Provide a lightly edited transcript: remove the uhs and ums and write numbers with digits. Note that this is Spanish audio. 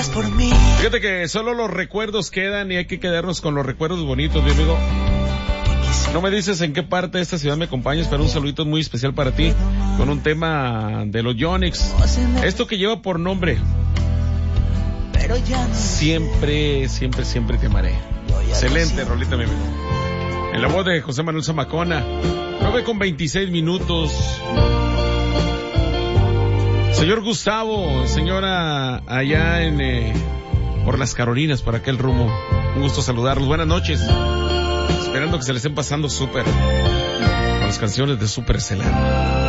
mueras por mí. Fíjate que solo los recuerdos quedan y hay que quedarnos con los recuerdos bonitos, mi amigo. No me dices en qué parte de esta ciudad me acompañas, pero un saludito muy especial para ti, con un tema de los Yonix. Esto que lleva por nombre, Pero ya no Siempre, siempre, siempre te amaré. Excelente, rolita, mi amigo. En la voz de José Manuel Zamacona, 9:26. Señor Gustavo, señora allá por las Carolinas, por aquel rumbo. Un gusto saludarlos. Buenas noches. Esperando que se les estén pasando súper con las canciones de Super Celano.